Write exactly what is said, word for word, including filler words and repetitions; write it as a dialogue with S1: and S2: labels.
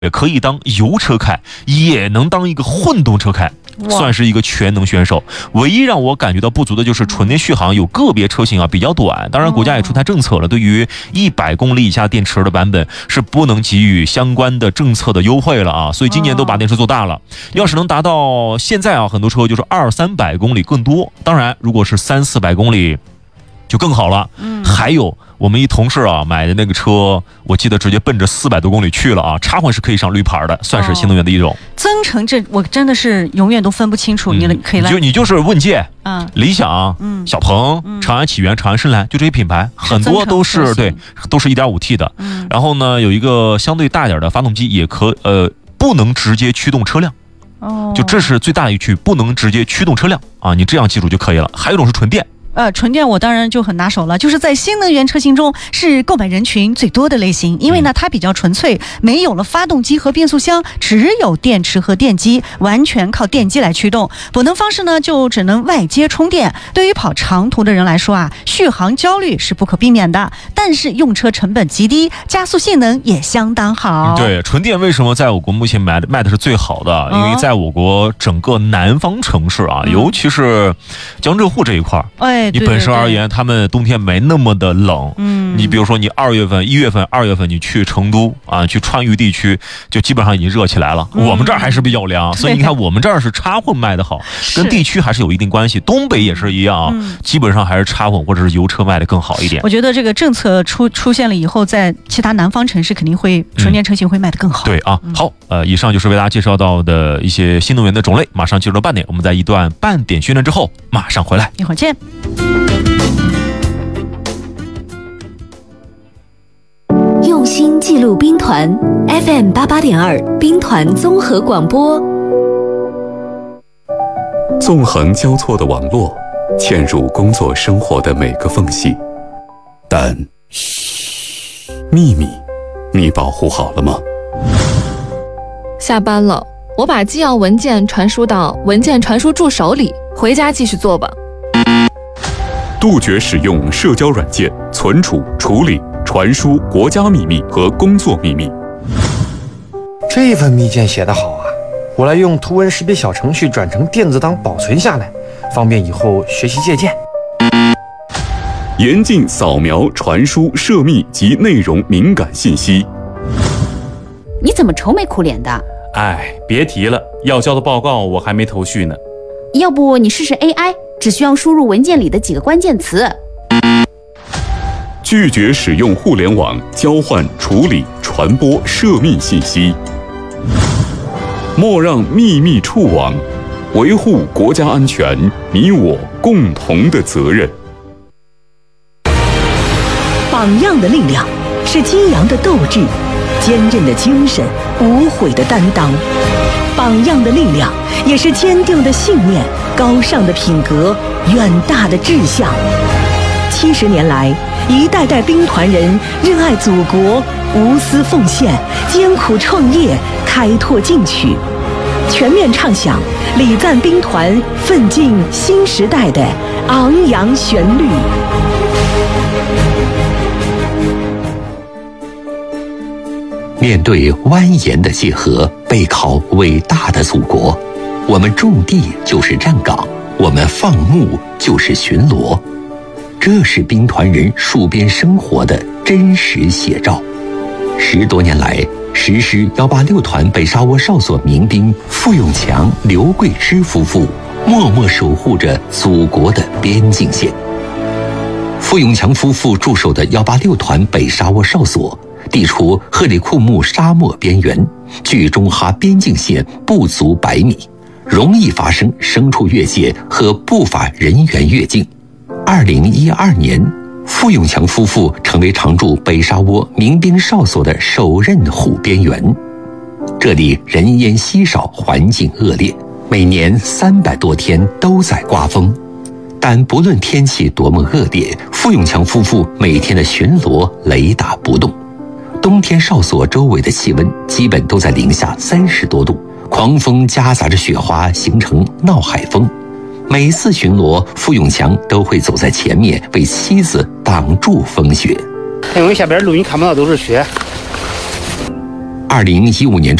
S1: 也可以当油车开，也能当一个混动车开，算是一个全能选手。唯一让我感觉到不足的就是纯电续航有个别车型啊比较短，当然国家也出台政策了，对于一百公里以下电池的版本是不能给予相关的政策的优惠了啊，所以今年都把电池做大了。要是能达到现在啊，很多车就是二三百公里更多，当然如果是三四百公里就更好了。嗯，还有我们一同事啊买的那个车，我记得直接奔着四百多公里去了啊，插混是可以上绿牌的，算是新能源的一种。
S2: 增程这我真的是永远都分不清楚，嗯、你可以来，
S1: 你就你就是问界、嗯、理想、嗯、小鹏、嗯、长安启源、长安深蓝，就这些品牌，很多都是对，都是 一点五 T 的。嗯，然后呢，有一个相对大一点的发动机，也可呃不能直接驱动车辆。哦，就这是最大的一区，不能直接驱动车辆啊，你这样记住就可以了。还有一种是纯电。
S2: 呃，纯电我当然就很拿手了，就是在新能源车型中是购买人群最多的类型，因为呢它比较纯粹，没有了发动机和变速箱，只有电池和电机，完全靠电机来驱动。补能方式呢就只能外接充电。对于跑长途的人来说啊，续航焦虑是不可避免的，但是用车成本极低，加速性能也相当好。
S1: 对，纯电为什么在我国目前卖的卖的是最好的？因为在我国整个南方城市啊，嗯、尤其是江浙沪这一块，哎。你本身而言，他们冬天没那么的冷。嗯，你比如说你二月份、一月份、二月份你去成都啊，去川渝地区，就基本上已经热起来了。嗯、我们这儿还是比较凉，所以你看我们这儿是插混卖的好，跟地区还是有一定关系。东北也是一样啊，嗯、基本上还是插混或者是油车卖的更好一点。
S2: 我觉得这个政策出出现了以后，在其他南方城市肯定会纯电车型会卖得更好。
S1: 嗯、对啊，嗯、好，呃，以上就是为大家介绍到的一些新能源的种类。马上进入到半点，我们在一段半点训练之后马上回来，
S2: 一会儿见。
S3: 用心记录兵团 F M 八八点二兵团综合广播。
S4: 纵横交错的网络嵌入工作生活的每个缝隙，但嘘，秘密你保护好了吗？
S5: 下班了，我把纪要文件传输到文件传输助手里，回家继续做吧。
S4: 杜绝使用社交软件存储、处理、传输国家秘密和工作秘密。
S6: 这份密件写得好啊，我来用图文识别小程序转成电子档保存下来，方便以后学习借鉴。
S4: 严禁扫描、传输涉密及内容敏感信息。
S7: 你怎么愁眉苦脸的？
S8: 哎，别提了，要交的报告我还没头绪呢。
S7: 要不你试试 A I， 只需要输入文件里的几个关键词。
S4: 拒绝使用互联网交换、处理、传播涉密信息。莫让秘密触网，维护国家安全，你我共同的责任。
S9: 榜样的力量是激扬的斗志，坚韧的精神，无悔的担当。榜样的力量也是坚定的信念，高尚的品格，远大的志向。七十年来，一代代兵团人热爱祖国，无私奉献，艰苦创业，开拓进取，全面唱响礼赞兵团奋进新时代的昂扬旋律。
S10: 面对蜿蜒的界河，背靠伟大的祖国，我们种地就是站岗，我们放牧就是巡逻。这是兵团人戍边生活的真实写照。十多年来，实施一八六团北沙窝哨所民兵傅永强、刘桂芝夫妇默默守护着祖国的边境线。傅永强夫妇驻守的一八六团北沙窝哨所地处赫里库木沙漠边缘，距中哈边境线不足百米，容易发生牲畜越界和不法人员越境。二零一二年，傅永强夫妇成为常驻北沙窝民兵哨所的首任护边员。这里人烟稀少，环境恶劣，每年三百多天都在刮风。但不论天气多么恶劣，傅永强夫妇每天的巡逻雷打不动。冬天哨所周围的气温基本都在零下三十多度，狂风夹杂着雪花，形成闹海风。每次巡逻，傅永强都会走在前面，为妻子挡住风雪。
S6: 因为下边路你看不到，都是雪。
S10: 二零一五年